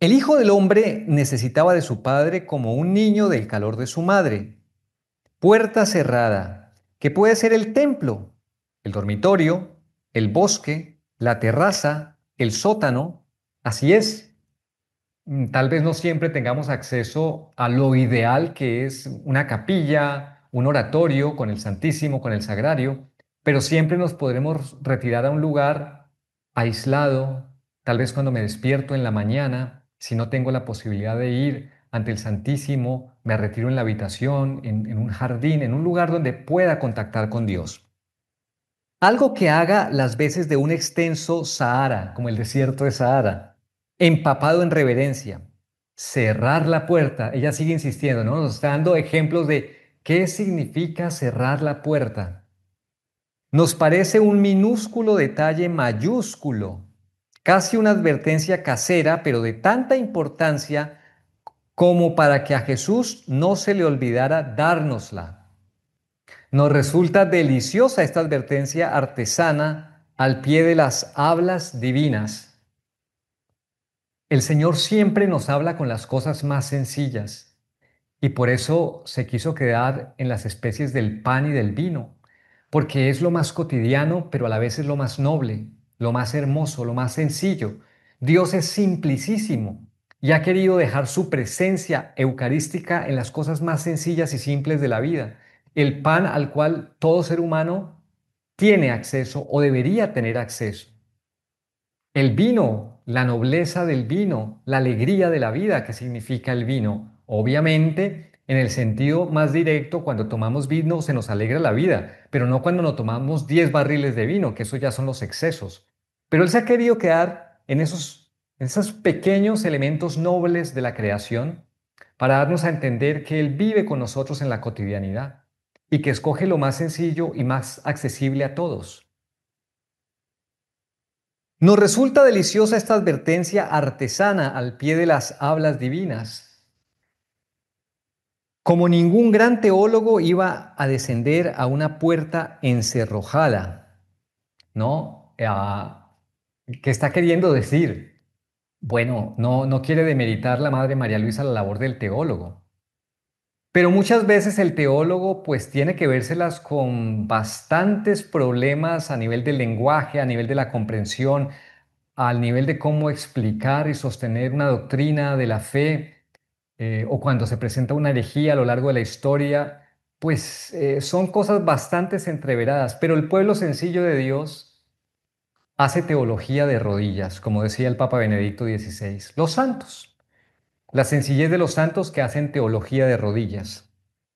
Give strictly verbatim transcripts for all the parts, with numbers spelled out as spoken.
El Hijo del Hombre necesitaba de su Padre como un niño del calor de su madre. Puerta cerrada, que puede ser el templo, el dormitorio, el bosque, la terraza, el sótano. Así es. Mm, Tal vez no siempre tengamos acceso a lo ideal que es una capilla, un oratorio con el Santísimo, con el Sagrario, pero siempre nos podremos retirar a un lugar aislado, tal vez cuando me despierto en la mañana, si no tengo la posibilidad de ir ante el Santísimo, me retiro en la habitación, en, en un jardín, en un lugar donde pueda contactar con Dios. Algo que haga las veces de un extenso Sahara, como el desierto de Sahara, empapado en reverencia. Cerrar la puerta. Ella sigue insistiendo, ¿no? Nos está dando ejemplos de qué significa cerrar la puerta. Nos parece un minúsculo detalle mayúsculo, casi una advertencia casera, pero de tanta importancia como para que a Jesús no se le olvidara dárnosla. Nos resulta deliciosa esta advertencia artesana al pie de las hablas divinas. El Señor siempre nos habla con las cosas más sencillas y por eso se quiso quedar en las especies del pan y del vino, porque es lo más cotidiano, pero a la vez es lo más noble, lo más hermoso, lo más sencillo. Dios es simplicísimo y ha querido dejar su presencia eucarística en las cosas más sencillas y simples de la vida. El pan al cual todo ser humano tiene acceso o debería tener acceso. El vino, la nobleza del vino, la alegría de la vida que significa el vino. Obviamente, en el sentido más directo, cuando tomamos vino se nos alegra la vida, pero no cuando nos tomamos diez barriles de vino, que eso ya son los excesos. Pero Él se ha querido quedar en esos, en esos pequeños elementos nobles de la creación para darnos a entender que Él vive con nosotros en la cotidianidad y que escoge lo más sencillo y más accesible a todos. Nos resulta deliciosa esta advertencia artesana al pie de las hablas divinas. Como ningún gran teólogo iba a descender a una puerta encerrojada, ¿no? Ah, ¿qué está queriendo decir? Bueno, no, no quiere demeritar la Madre María Luisa la labor del teólogo, pero muchas veces el teólogo pues tiene que vérselas con bastantes problemas a nivel del lenguaje, a nivel de la comprensión, al nivel de cómo explicar y sostener una doctrina de la fe, eh, o cuando se presenta una herejía a lo largo de la historia, pues eh, son cosas bastante entreveradas, pero el pueblo sencillo de Dios hace teología de rodillas, como decía el Papa Benedicto dieciséis. Los santos, la sencillez de los santos que hacen teología de rodillas.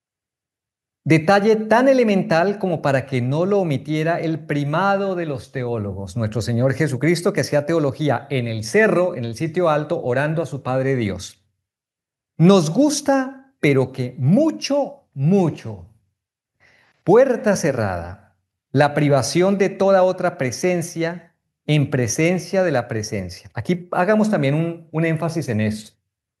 Detalle tan elemental como para que no lo omitiera el primado de los teólogos, nuestro Señor Jesucristo, que hacía teología en el cerro, en el sitio alto, orando a su Padre Dios. Nos gusta, pero que mucho, mucho. Puerta cerrada. La privación de toda otra presencia en presencia de la presencia. Aquí hagamos también un, un énfasis en esto.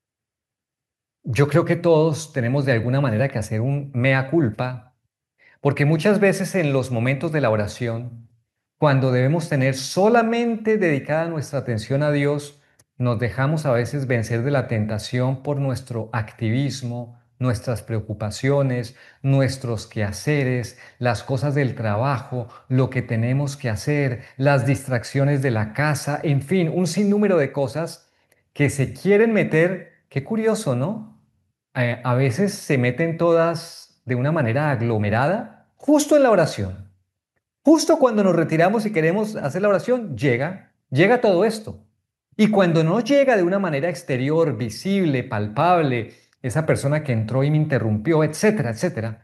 Yo creo que todos tenemos de alguna manera que hacer un mea culpa. Porque muchas veces en los momentos de la oración, cuando debemos tener solamente dedicada nuestra atención a Dios, nos dejamos a veces vencer de la tentación por nuestro activismo, nuestras preocupaciones, nuestros quehaceres, las cosas del trabajo, lo que tenemos que hacer, las distracciones de la casa, en fin, un sinnúmero de cosas que se quieren meter. Qué curioso, ¿no? Eh, a veces se meten todas de una manera aglomerada, justo en la oración. Justo cuando nos retiramos y queremos hacer la oración, llega, llega todo esto. Y cuando no llega de una manera exterior, visible, palpable, esa persona que entró y me interrumpió, etcétera, etcétera,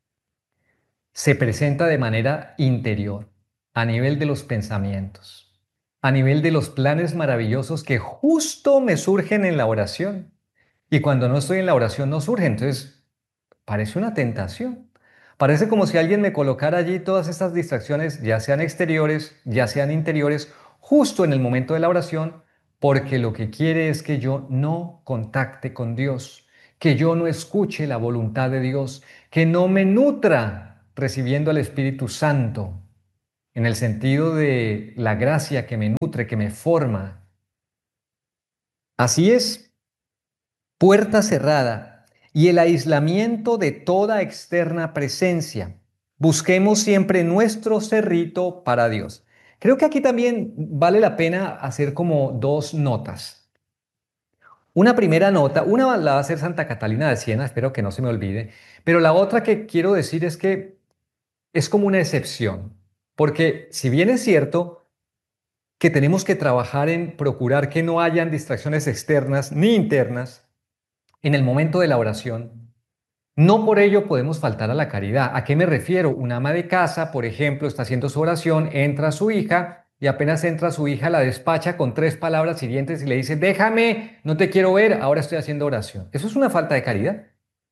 se presenta de manera interior, a nivel de los pensamientos, a nivel de los planes maravillosos que justo me surgen en la oración. Y cuando no estoy en la oración no surge, entonces parece una tentación. Parece como si alguien me colocara allí todas estas distracciones, ya sean exteriores, ya sean interiores, justo en el momento de la oración, porque lo que quiere es que yo no contacte con Dios, que yo no escuche la voluntad de Dios, que no me nutra recibiendo al Espíritu Santo, en el sentido de la gracia que me nutre, que me forma. Así es, puerta cerrada y el aislamiento de toda externa presencia. Busquemos siempre nuestro cerrito para Dios. Creo que aquí también vale la pena hacer como dos notas. Una primera nota, una la va a hacer Santa Catalina de Siena, espero que no se me olvide, pero la otra que quiero decir es que es como una excepción, porque si bien es cierto que tenemos que trabajar en procurar que no hayan distracciones externas ni internas en el momento de la oración, no por ello podemos faltar a la caridad. ¿A qué me refiero? Un ama de casa, por ejemplo, está haciendo su oración, entra su hija y apenas entra su hija la despacha con tres palabras hirientes y le dice, déjame, no te quiero ver, ahora estoy haciendo oración. Eso es una falta de caridad,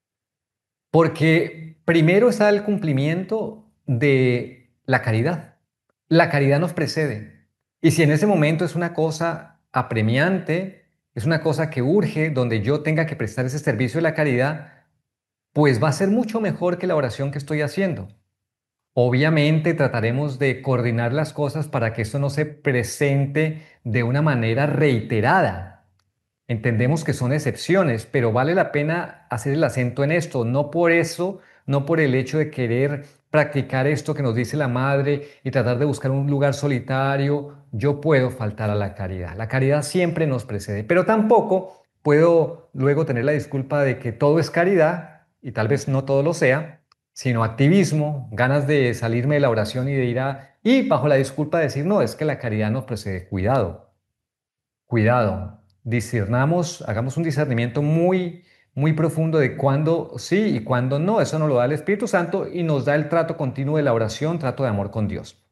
porque primero está el cumplimiento de la caridad. La caridad nos precede. Y si en ese momento es una cosa apremiante, es una cosa que urge, donde yo tenga que prestar ese servicio de la caridad, pues va a ser mucho mejor que la oración que estoy haciendo. Obviamente trataremos de coordinar las cosas para que esto no se presente de una manera reiterada. Entendemos que son excepciones, pero vale la pena hacer el acento en esto, no por eso, no por el hecho de querer practicar esto que nos dice la madre y tratar de buscar un lugar solitario, yo puedo faltar a la caridad. La caridad siempre nos precede, pero tampoco puedo luego tener la disculpa de que todo es caridad, y tal vez no todo lo sea, sino activismo, ganas de salirme de la oración y de ir a... Y bajo la disculpa de decir, no, es que la caridad nos precede. Cuidado. Cuidado, discernamos, hagamos un discernimiento muy, muy profundo de cuándo sí y cuándo no. Eso nos lo da el Espíritu Santo y nos da el trato continuo de la oración, trato de amor con Dios.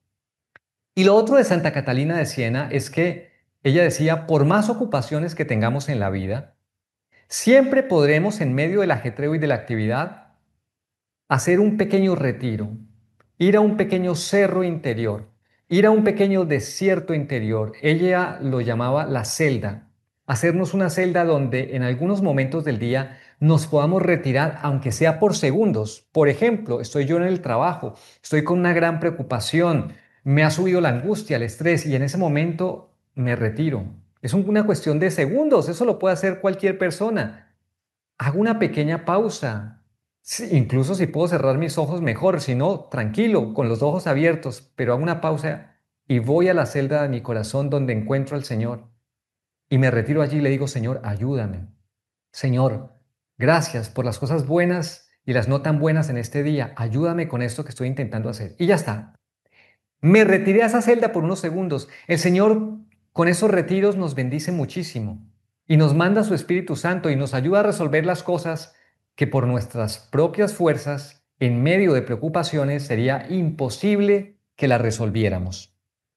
Y lo otro de Santa Catalina de Siena es que ella decía, por más ocupaciones que tengamos en la vida, siempre podremos en medio del ajetreo y de la actividad hacer un pequeño retiro, ir a un pequeño cerro interior, ir a un pequeño desierto interior. Ella lo llamaba la celda, hacernos una celda donde en algunos momentos del día nos podamos retirar, aunque sea por segundos. Por ejemplo, estoy yo en el trabajo, estoy con una gran preocupación, me ha subido la angustia, el estrés y en ese momento me retiro. Es una cuestión de segundos, eso lo puede hacer cualquier persona. Hago una pequeña pausa. Sí, incluso si puedo cerrar mis ojos mejor, si no, tranquilo, con los ojos abiertos, pero hago una pausa y voy a la celda de mi corazón donde encuentro al Señor y me retiro allí y le digo, Señor, ayúdame. Señor, gracias por las cosas buenas y las no tan buenas en este día. Ayúdame con esto que estoy intentando hacer. Y ya está. Me retiré a esa celda por unos segundos. El Señor con esos retiros nos bendice muchísimo y nos manda su Espíritu Santo y nos ayuda a resolver las cosas que por nuestras propias fuerzas, en medio de preocupaciones, sería imposible que las resolviéramos.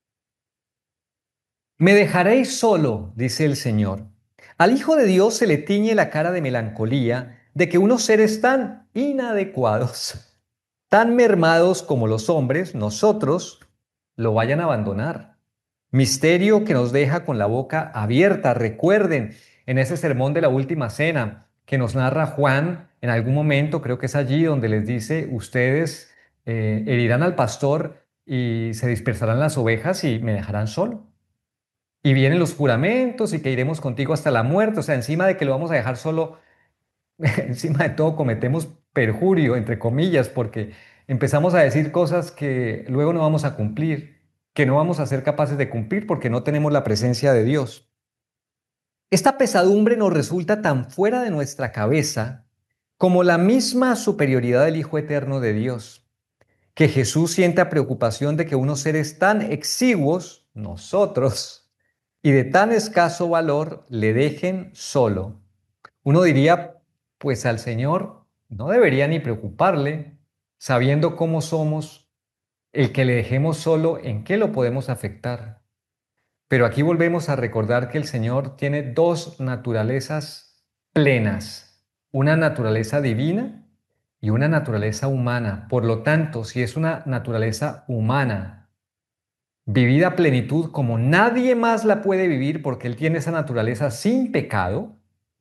Me dejaréis solo, dice el Señor. Al Hijo de Dios se le tiñe la cara de melancolía de que unos seres tan inadecuados, tan mermados como los hombres, nosotros, lo vayan a abandonar. Misterio que nos deja con la boca abierta. Recuerden, en ese sermón de la última cena que nos narra Juan, en algún momento, creo que es allí donde les dice, ustedes eh, herirán al pastor y se dispersarán las ovejas y me dejarán solo. Y vienen los juramentos y que iremos contigo hasta la muerte. O sea, encima de que lo vamos a dejar solo, encima de todo cometemos perjurio, entre comillas, porque empezamos a decir cosas que luego no vamos a cumplir, que no vamos a ser capaces de cumplir porque no tenemos la presencia de Dios. Esta pesadumbre nos resulta tan fuera de nuestra cabeza como la misma superioridad del Hijo Eterno de Dios, que Jesús sienta preocupación de que unos seres tan exiguos, nosotros, y de tan escaso valor, le dejen solo. Uno diría, pues al Señor no debería ni preocuparle, sabiendo cómo somos, el que le dejemos solo, ¿en qué lo podemos afectar? Pero aquí volvemos a recordar que el Señor tiene dos naturalezas plenas, una naturaleza divina y una naturaleza humana. Por lo tanto, si es una naturaleza humana, vivida a plenitud como nadie más la puede vivir porque Él tiene esa naturaleza sin pecado,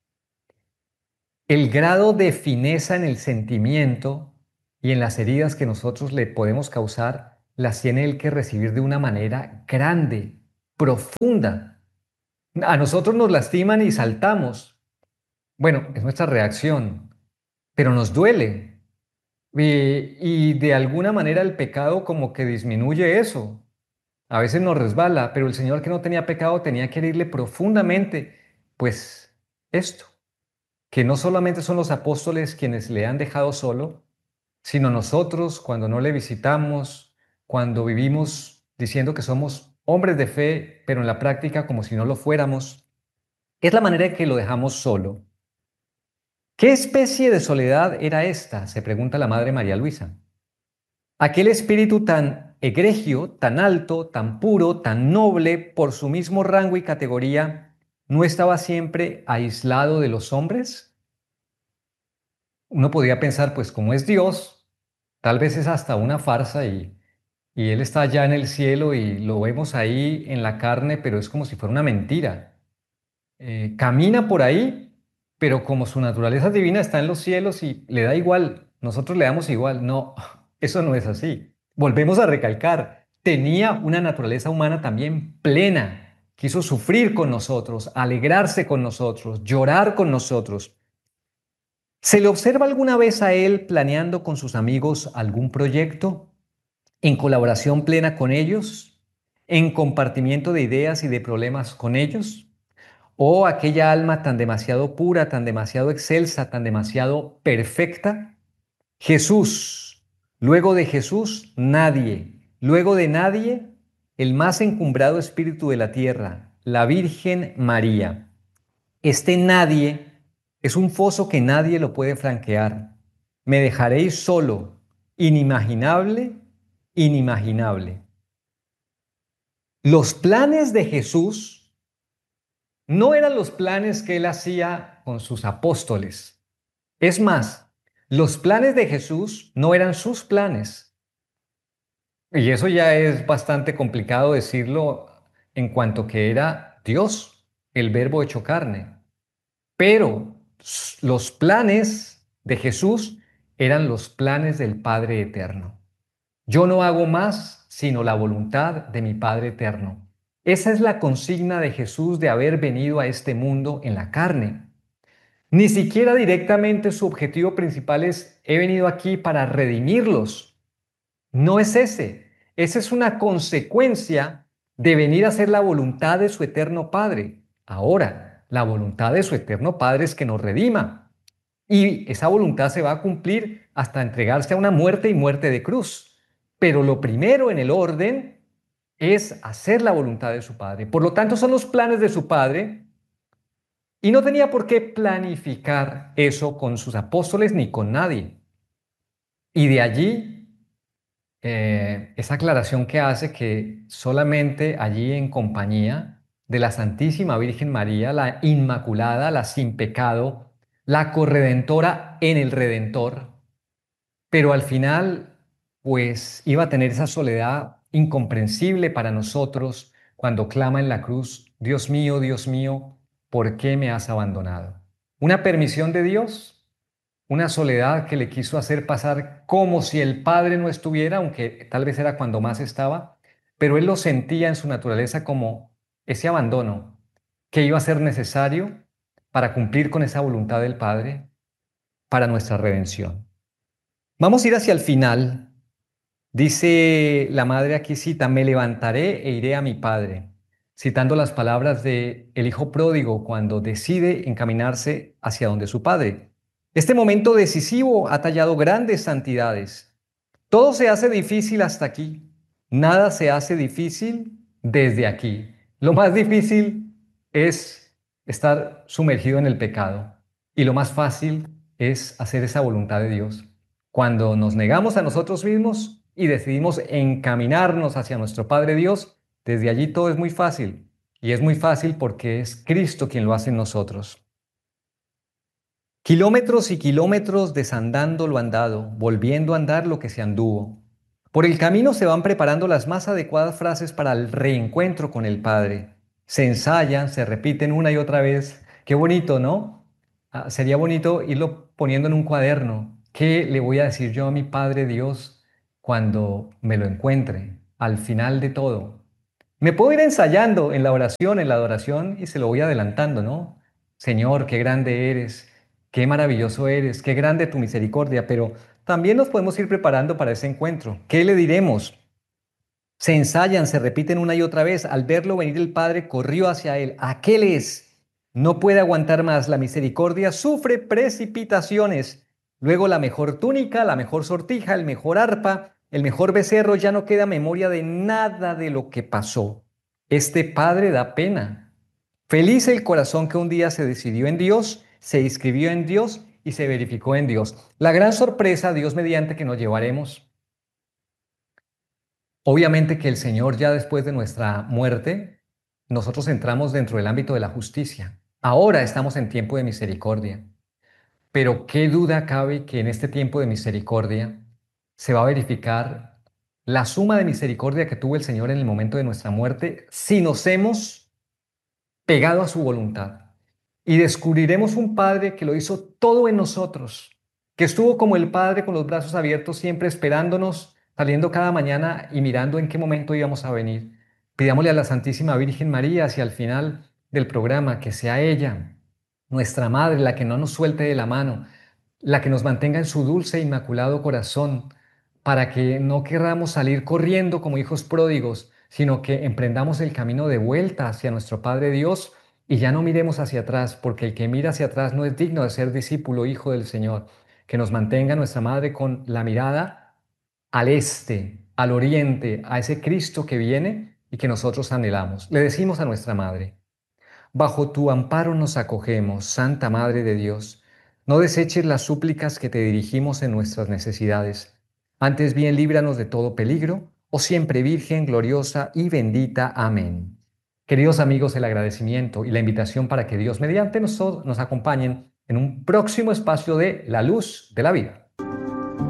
el grado de fineza en el sentimiento y en las heridas que nosotros le podemos causar, las tiene Él que recibir de una manera grande, profunda. A nosotros nos lastiman y saltamos. Bueno, es nuestra reacción, pero nos duele. Y, y de alguna manera el pecado como que disminuye eso. A veces nos resbala, pero el Señor que no tenía pecado tenía que herirle profundamente, pues esto, que no solamente son los apóstoles quienes le han dejado solo, sino nosotros cuando no le visitamos, cuando vivimos diciendo que somos hombres de fe, pero en la práctica como si no lo fuéramos, es la manera en que lo dejamos solo. ¿Qué especie de soledad era esta? Se pregunta la Madre María Luisa. Aquel espíritu tan egregio, tan alto, tan puro, tan noble, por su mismo rango y categoría, ¿no estaba siempre aislado de los hombres? Uno podría pensar, pues como es Dios, tal vez es hasta una farsa y, y Él está allá en el cielo y lo vemos ahí en la carne, pero es como si fuera una mentira. Eh, camina por ahí, pero como su naturaleza divina está en los cielos y le da igual, nosotros le damos igual. No, eso no es así. Volvemos a recalcar, tenía una naturaleza humana también plena. Quiso sufrir con nosotros, alegrarse con nosotros, llorar con nosotros. ¿Se le observa alguna vez a él planeando con sus amigos algún proyecto, en colaboración plena con ellos, en compartimiento de ideas y de problemas con ellos? Oh, aquella alma tan demasiado pura, tan demasiado excelsa, tan demasiado perfecta. Jesús. Luego de Jesús, nadie. Luego de nadie, el más encumbrado espíritu de la tierra, la Virgen María. Este nadie es un foso que nadie lo puede franquear. Me dejaréis solo, inimaginable, inimaginable. Los planes de Jesús no eran los planes que él hacía con sus apóstoles. Es más, los planes de Jesús no eran sus planes. Y eso ya es bastante complicado decirlo en cuanto que era Dios, el verbo hecho carne. Pero los planes de Jesús eran los planes del Padre Eterno. Yo no hago más sino la voluntad de mi Padre Eterno. Esa es la consigna de Jesús de haber venido a este mundo en la carne. Ni siquiera directamente su objetivo principal es he venido aquí para redimirlos. No es ese. Esa es una consecuencia de venir a hacer la voluntad de su eterno Padre. Ahora, la voluntad de su eterno Padre es que nos redima. Y esa voluntad se va a cumplir hasta entregarse a una muerte y muerte de cruz. Pero lo primero en el orden es hacer la voluntad de su Padre. Por lo tanto, son los planes de su Padre y no tenía por qué planificar eso con sus apóstoles ni con nadie. Y de allí eh, esa aclaración que hace que solamente allí en compañía de la Santísima Virgen María, la Inmaculada, la sin pecado, la corredentora en el Redentor, pero al final pues iba a tener esa soledad incomprensible para nosotros cuando clama en la cruz, Dios mío, Dios mío, ¿por qué me has abandonado? Una permisión de Dios, una soledad que le quiso hacer pasar como si el Padre no estuviera, aunque tal vez era cuando más estaba, pero él lo sentía en su naturaleza como ese abandono que iba a ser necesario para cumplir con esa voluntad del Padre para nuestra redención. Vamos a ir hacia el final. Dice la madre aquí cita, me levantaré e iré a mi padre, citando las palabras de el hijo pródigo cuando decide encaminarse hacia donde su padre. Este momento decisivo ha tallado grandes santidades. Todo se hace difícil hasta aquí. Nada se hace difícil desde aquí. Lo más difícil es estar sumergido en el pecado y lo más fácil es hacer esa voluntad de Dios. Cuando nos negamos a nosotros mismos y decidimos encaminarnos hacia nuestro Padre Dios, desde allí todo es muy fácil. Y es muy fácil porque es Cristo quien lo hace en nosotros. Kilómetros y kilómetros desandando lo andado, volviendo a andar lo que se anduvo. Por el camino se van preparando las más adecuadas frases para el reencuentro con el Padre. Se ensayan, se repiten una y otra vez. Qué bonito, ¿no? Ah, sería bonito irlo poniendo en un cuaderno. ¿Qué le voy a decir yo a mi Padre Dios cuando me lo encuentre? Al final de todo. Me puedo ir ensayando en la oración, en la adoración y se lo voy adelantando, ¿no? Señor, qué grande eres, qué maravilloso eres, qué grande tu misericordia, pero también nos podemos ir preparando para ese encuentro. ¿Qué le diremos? Se ensayan, se repiten una y otra vez. Al verlo venir el Padre, corrió hacia él. Aquel es. No puede aguantar más. La misericordia sufre precipitaciones. Luego la mejor túnica, la mejor sortija, el mejor arpa, el mejor becerro, ya no queda memoria de nada de lo que pasó. Este Padre da pena. Feliz el corazón que un día se decidió en Dios, se inscribió en Dios y se verificó en Dios. La gran sorpresa, Dios mediante, que nos llevaremos. Obviamente que el Señor ya después de nuestra muerte, nosotros entramos dentro del ámbito de la justicia. Ahora estamos en tiempo de misericordia, pero qué duda cabe que en este tiempo de misericordia se va a verificar la suma de misericordia que tuvo el Señor en el momento de nuestra muerte si nos hemos pegado a su voluntad. Y descubriremos un Padre que lo hizo todo en nosotros, que estuvo como el Padre con los brazos abiertos, siempre esperándonos, saliendo cada mañana y mirando en qué momento íbamos a venir. Pidámosle a la Santísima Virgen María hacia el final del programa que sea ella, nuestra Madre, la que no nos suelte de la mano, la que nos mantenga en su dulce e inmaculado corazón, para que no querramos salir corriendo como hijos pródigos, sino que emprendamos el camino de vuelta hacia nuestro Padre Dios y ya no miremos hacia atrás, porque el que mira hacia atrás no es digno de ser discípulo, hijo del Señor. Que nos mantenga nuestra Madre con la mirada al este, al oriente, a ese Cristo que viene y que nosotros anhelamos. Le decimos a nuestra Madre: bajo tu amparo nos acogemos, Santa Madre de Dios. No deseches las súplicas que te dirigimos en nuestras necesidades. Antes bien, líbranos de todo peligro, oh siempre Virgen, gloriosa y bendita. Amén. Queridos amigos, el agradecimiento y la invitación para que Dios mediante nosotros nos acompañen en un próximo espacio de La Luz de la Vida.